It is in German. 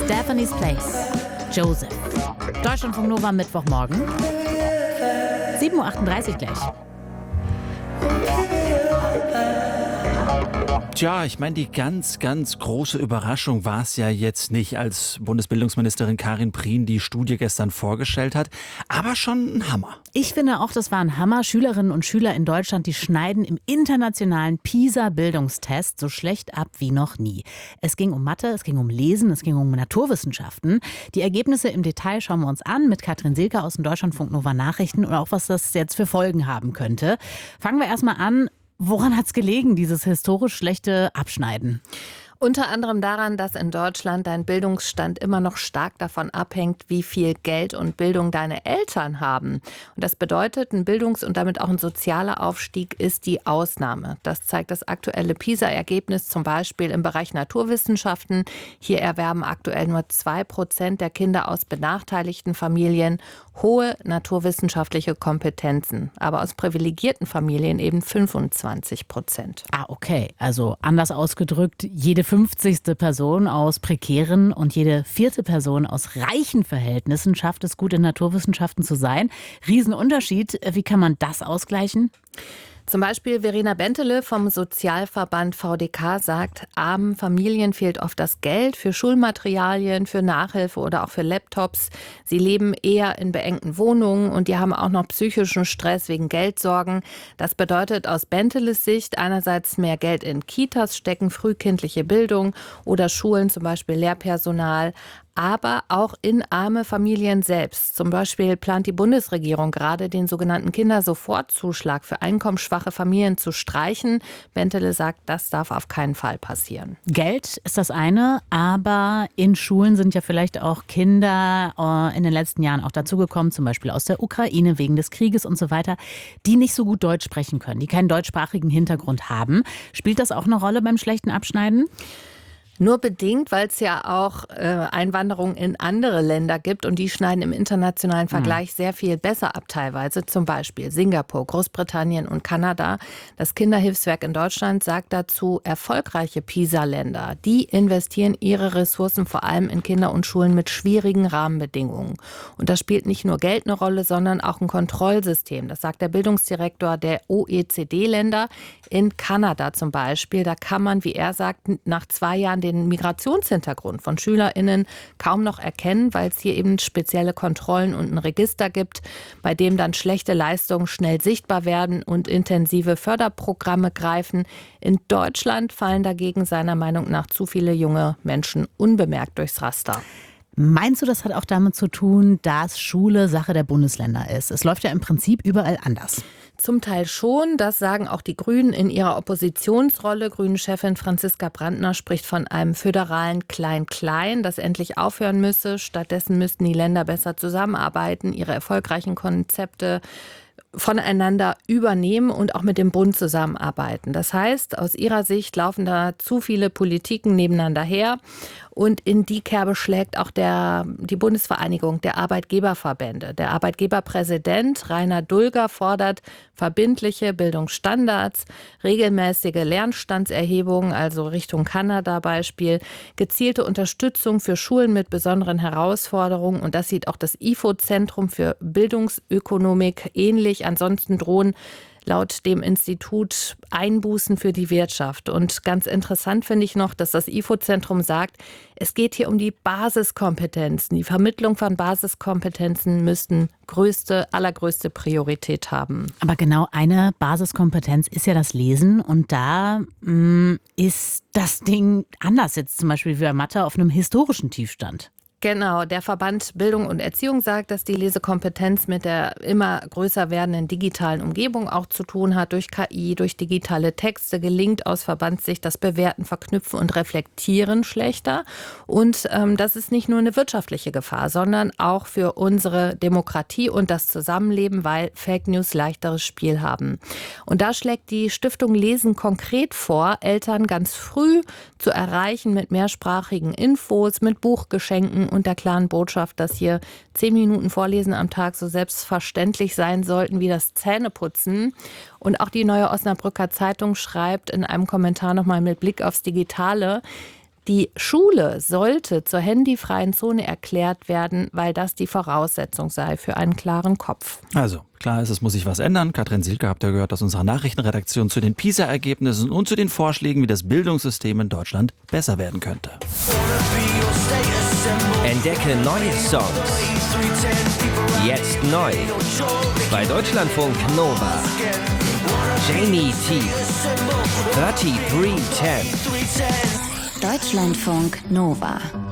Stephanie's Place. Joseph. Deutschlandfunk Nova Mittwochmorgen. 7:38 Uhr gleich. Tja, ich meine, die ganz große Überraschung war es ja jetzt nicht, als Bundesbildungsministerin Karin Prien die Studie gestern vorgestellt hat, aber schon ein Hammer. Ich finde auch, das war ein Hammer. Schülerinnen und Schüler in Deutschland, die schneiden im internationalen PISA-Bildungstest so schlecht ab wie noch nie. Es ging um Mathe, es ging um Lesen, es ging um Naturwissenschaften. Die Ergebnisse im Detail schauen wir uns an mit Katrin Silke aus den Deutschlandfunk Nova Nachrichten und auch, was das jetzt für Folgen haben könnte. Fangen wir erstmal an. Woran hat es gelegen, dieses historisch schlechte Abschneiden? Unter anderem daran, dass in Deutschland dein Bildungsstand immer noch stark davon abhängt, wie viel Geld und Bildung deine Eltern haben. Und das bedeutet, ein Bildungs- und damit auch ein sozialer Aufstieg ist die Ausnahme. Das zeigt das aktuelle PISA-Ergebnis zum Beispiel im Bereich Naturwissenschaften. Hier erwerben aktuell nur 2% der Kinder aus benachteiligten Familien hohe naturwissenschaftliche Kompetenzen. Aber aus privilegierten Familien eben 25%. Ah, okay. Also anders ausgedrückt, jede 50. Person aus prekären und jede 4. Person aus reichen Verhältnissen schafft es gut, in Naturwissenschaften zu sein. Riesenunterschied. Wie kann man das ausgleichen? Zum Beispiel Verena Bentele vom Sozialverband VDK sagt, armen Familien fehlt oft das Geld für Schulmaterialien, für Nachhilfe oder auch für Laptops. Sie leben eher in beengten Wohnungen und die haben auch noch psychischen Stress wegen Geldsorgen. Das bedeutet aus Benteles Sicht einerseits mehr Geld in Kitas stecken, frühkindliche Bildung oder Schulen, zum Beispiel Lehrpersonal. Aber auch in arme Familien selbst. Zum Beispiel plant die Bundesregierung gerade, den sogenannten Kindersofortzuschlag für einkommensschwache Familien zu streichen. Bentele sagt, das darf auf keinen Fall passieren. Geld ist das eine, aber in Schulen sind ja vielleicht auch Kinder in den letzten Jahren auch dazugekommen, zum Beispiel aus der Ukraine wegen des Krieges und so weiter, die nicht so gut Deutsch sprechen können, die keinen deutschsprachigen Hintergrund haben. Spielt das auch eine Rolle beim schlechten Abschneiden? Nur bedingt, weil es ja auch Einwanderung in andere Länder gibt und die schneiden im internationalen Vergleich sehr viel besser ab teilweise. Zum Beispiel Singapur, Großbritannien und Kanada. Das Kinderhilfswerk in Deutschland sagt dazu, erfolgreiche PISA-Länder, die investieren ihre Ressourcen vor allem in Kinder und Schulen mit schwierigen Rahmenbedingungen. Und da spielt nicht nur Geld eine Rolle, sondern auch ein Kontrollsystem. Das sagt der Bildungsdirektor der OECD-Länder. In Kanada zum Beispiel, da kann man, wie er sagt, nach 2 Jahren den Migrationshintergrund von SchülerInnen kaum noch erkennen, weil es hier eben spezielle Kontrollen und ein Register gibt, bei dem dann schlechte Leistungen schnell sichtbar werden und intensive Förderprogramme greifen. In Deutschland fallen dagegen seiner Meinung nach zu viele junge Menschen unbemerkt durchs Raster. Meinst du, das hat auch damit zu tun, dass Schule Sache der Bundesländer ist? Es läuft ja im Prinzip überall anders. Zum Teil schon, das sagen auch die Grünen in ihrer Oppositionsrolle. Grünen-Chefin Franziska Brandner spricht von einem föderalen Klein-Klein, das endlich aufhören müsse. Stattdessen müssten die Länder besser zusammenarbeiten, ihre erfolgreichen Konzepte voneinander übernehmen und auch mit dem Bund zusammenarbeiten. Das heißt, aus ihrer Sicht laufen da zu viele Politiken nebeneinander her. Und in die Kerbe schlägt auch die Bundesvereinigung der Arbeitgeberverbände. Der Arbeitgeberpräsident Rainer Dulger fordert verbindliche Bildungsstandards, regelmäßige Lernstandserhebungen, also Richtung Kanada-Beispiel, gezielte Unterstützung für Schulen mit besonderen Herausforderungen. Und das sieht auch das IFO-Zentrum für Bildungsökonomik ähnlich. Ansonsten drohen laut dem Institut Einbußen für die Wirtschaft. Und ganz interessant finde ich noch, dass das IFO-Zentrum sagt, es geht hier um die Basiskompetenzen. Die Vermittlung von Basiskompetenzen müssten allergrößte Priorität haben. Aber genau eine Basiskompetenz ist ja das Lesen. Und da ist das Ding anders jetzt zum Beispiel wie bei Mathe auf einem historischen Tiefstand. Genau, der Verband Bildung und Erziehung sagt, dass die Lesekompetenz mit der immer größer werdenden digitalen Umgebung auch zu tun hat. Durch KI, durch digitale Texte gelingt aus Verbandssicht das Bewerten, Verknüpfen und Reflektieren schlechter. Und das ist nicht nur eine wirtschaftliche Gefahr, sondern auch für unsere Demokratie und das Zusammenleben, weil Fake News leichteres Spiel haben. Und da schlägt die Stiftung Lesen konkret vor, Eltern ganz früh zu erreichen mit mehrsprachigen Infos, mit Buchgeschenken und der klaren Botschaft, dass hier 10 Minuten Vorlesen am Tag so selbstverständlich sein sollten wie das Zähneputzen. Und auch die Neue Osnabrücker Zeitung schreibt in einem Kommentar nochmal mit Blick aufs Digitale: Die Schule sollte zur handyfreien Zone erklärt werden, weil das die Voraussetzung sei für einen klaren Kopf. Also, klar ist, es muss sich was ändern. Katrin Sielke habt ihr gehört aus unserer Nachrichtenredaktion zu den PISA-Ergebnissen und zu den Vorschlägen, wie das Bildungssystem in Deutschland besser werden könnte. Entdecke neue Songs. Jetzt neu. Bei Deutschlandfunk Nova. Jamie T. 3310. Deutschlandfunk Nova.